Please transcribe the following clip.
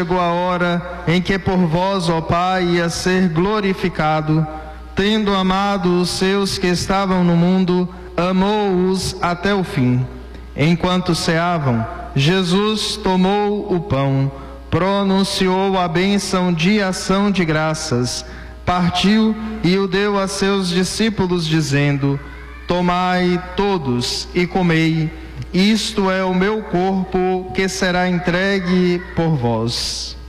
chegou a hora em que por vós, ó Pai, ia ser glorificado. Tendo amado os seus que estavam no mundo, amou-os até o fim. Enquanto ceavam, Jesus tomou o pão, pronunciou a bênção de ação de graças, partiu e o deu a seus discípulos, dizendo: tomai todos e comei, isto é o meu corpo que será entregue por vós.